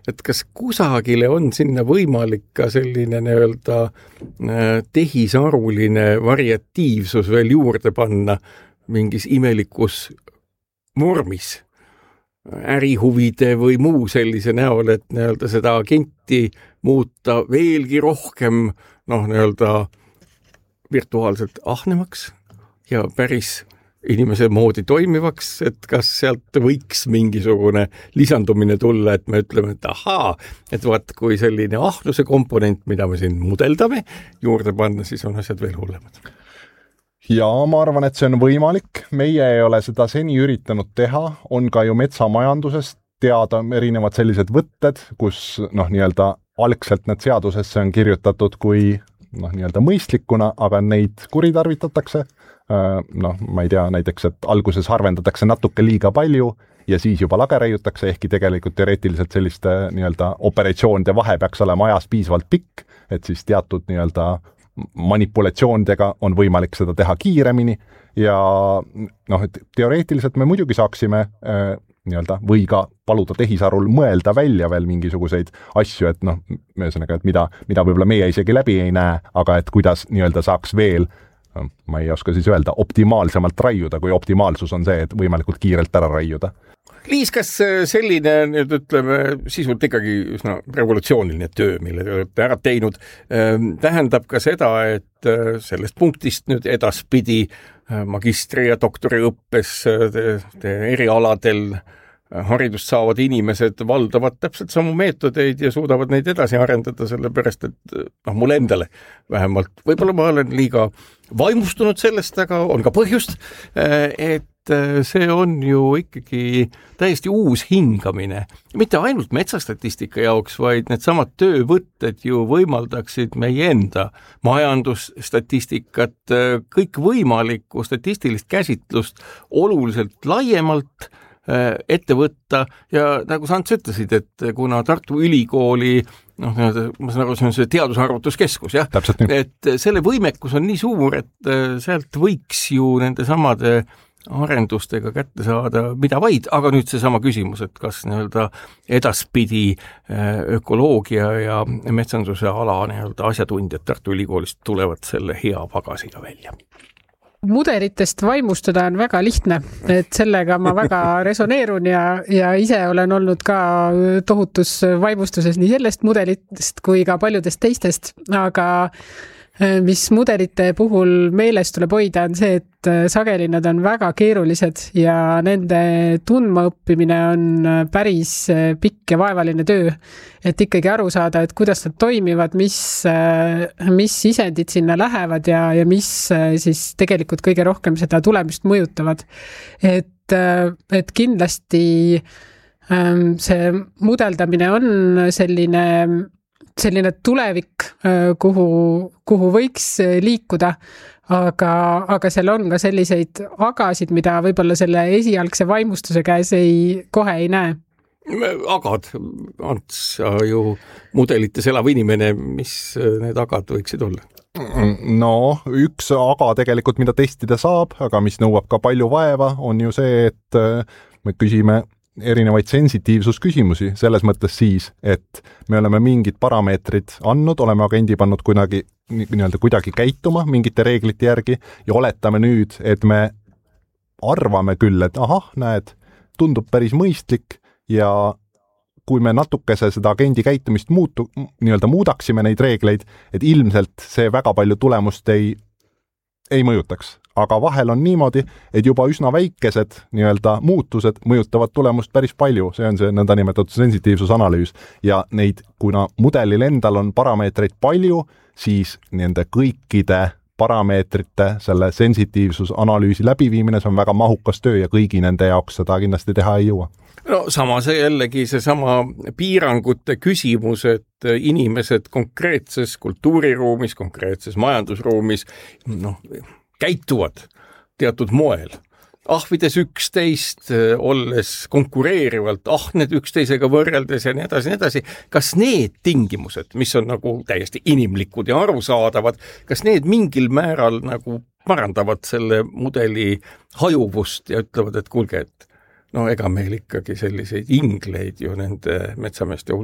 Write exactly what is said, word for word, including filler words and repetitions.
et kas kusagile on sinna võimalik ka selline nii-öelda tehisaruline variatiivsus veel juurde panna mingis imelikus vormis, ärihuvide või muu sellise näol, et nii-öelda seda agenti muuta veelgi rohkem noh, nii-öelda virtuaalselt ahnemaks ja päris inimese moodi toimivaks, et kas sealt võiks mingisugune lisandumine tulla, et me ütleme, et ahaa, et vaat kui selline ahnuse komponent, mida me siin mudeldame, juurde panna, siis on asjad veel hullemad. Ja ma arvan, et see on võimalik. Meie ei ole seda seni üritanud teha. On ka ju metsamajandusest teada erinevad sellised võtted, kus noh, nii-öelda algselt need seadusesse on kirjutatud kui noh, nii-öelda mõistlikuna, aga neid kuritarvitatakse. Noh, ma ei tea, näiteks, et alguses harvendatakse natuke liiga palju ja siis juba lage raiutakse, ehkki tegelikult teoreetiliselt selliste nii-öelda operatsioonide vahe peaks olema ajas piisavalt pikk, et siis teatud nii-öelda manipulatsioonidega on võimalik seda teha kiiremini ja noh, et teoreetiliselt me muidugi saaksime äh, nii-öelda või ka paluda tehisarul mõelda välja veel mingisuguseid asju, et noh, ühesõnaga, et mida, mida võib-olla meie isegi läbi ei näe, aga et kuidas nii-öelda saaks veel ma ei oska siis öelda, optimaalsemalt raiuda, kui optimaalsus on see, et võimalikult kiirelt ära raiuda. Liis, kas selline, nüüd ütleme, sisult ikkagi üsna revolutsiooniline töö, mille te olete ära teinud, tähendab ka seda, et sellest punktist nüüd edaspidi magistri- ja doktoriõppes te, te erialadel haridust saavad inimesed valdavad täpselt samu meetodeid ja suudavad neid edasi arendada, sellepärast et noh, mul endale vähemalt, võib-olla ma olen liiga vaimustunud sellest, aga on ka põhjust, et see on ju ikkagi täiesti uus hingamine. Mitte ainult metsastatistika jaoks, vaid need samad töövõtted ju võimaldaksid meie enda majandusstatistikat, kõik võimalikku statistilist käsitlust oluliselt laiemalt ette võtta ja nagu sa Ants ütlesid, et kuna Tartu Ülikooli noh, ma saan aru, see on see teadusarvutuskeskus, jah, et selle võimekus on nii suur, et sealt võiks ju nende samade arendustega kätte saada mida vaid, aga nüüd see sama küsimus, et kas nii-öelda edaspidi ökoloogia ja metsanduse ala nii-öelda asjatundjad Tartu Ülikoolist tulevad selle hea pagasiga välja. Mudelitest vaimustada on väga lihtne, et sellega ma väga resoneerun ja, ja ise olen olnud ka tohutus vaimustuses nii sellest mudelitest kui ka paljudest teistest, aga mis mudelite puhul meeles tuleb hoida, on see, et sageli nad on väga keerulised ja nende tundmaõppimine on päris pikk ja vaevaline töö, et ikkagi aru saada, et kuidas nad toimivad, mis, mis sisendid sinna lähevad ja, ja mis siis tegelikult kõige rohkem seda tulemust mõjutavad. Et, et kindlasti see mudeldamine on selline selline tulevik, kuhu, kuhu võiks liikuda, aga, aga seal on ka selliseid agasid, mida võib-olla selle esialgse vaimustuse käes ei, kohe ei näe. Agad, Ants, ju mudelites elav inimene, mis need agad võiksid olla? No, üks aga tegelikult, mida testida saab, aga mis nõuab ka palju vaeva, on ju see, et me küsime erinevaid sensitiivsusküsimusi selles mõttes siis, et me oleme mingid parameetrid andnud, oleme agendi pannud kuidagi, nii-öelda kuidagi käituma mingite reeglite järgi ja oletame nüüd, et me arvame küll, et ahah, näed, tundub päris mõistlik ja kui me natukese seda agendi käitumist muutu, nii-öelda muudaksime neid reegleid, et ilmselt see väga palju tulemust ei, ei mõjutaks. Aga vahel on niimoodi, et juba üsna väikesed nii-öelda muutused mõjutavad tulemust päris palju. See on see nõnda nimetatud sensitiivsusanalüüs. Ja neid, kuna mudelil endal on parameetreid palju, siis nende kõikide parameetrite selle sensitiivsusanalüüsi läbiviimine, see on väga mahukas töö ja kõigi nende jaoks seda kindlasti teha ei jõua. No sama see jällegi see sama piirangute küsimus, et inimesed konkreetses kultuuriruumis, konkreetses majandusruumis noh, käituvad teatud moel. Ahvides üksteist, olles konkureerivalt ahned üksteisega võrreldes ja nii edasi, nii edasi. Kas need tingimused, mis on nagu täiesti inimlikud ja arusaadavad, kas need mingil määral nagu parandavad selle mudeli hajuvust ja ütlevad, et kuulge, et no ega meil ikkagi selliseid ingleid ju nende metsameeste